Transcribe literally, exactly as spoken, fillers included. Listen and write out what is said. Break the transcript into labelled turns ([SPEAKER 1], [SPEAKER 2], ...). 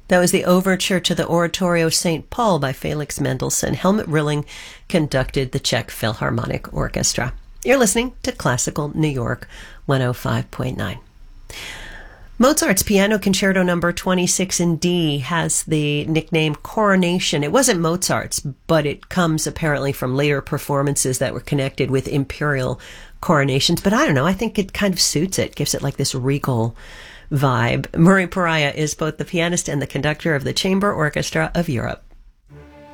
[SPEAKER 1] That was the overture to the Oratorio Saint Paul by Felix Mendelssohn. Helmut Rilling conducted the Czech Philharmonic Orchestra. You're listening to Classical New York one oh five point nine. Mozart's Piano Concerto Number twenty-six in D has the nickname Coronation. It wasn't Mozart's, but it comes apparently from later performances that were connected with imperial coronations. But I don't know, I think it kind of suits it, gives it like this regal vibe. Murray Pariah is both the pianist and the conductor of the Chamber Orchestra of Europe.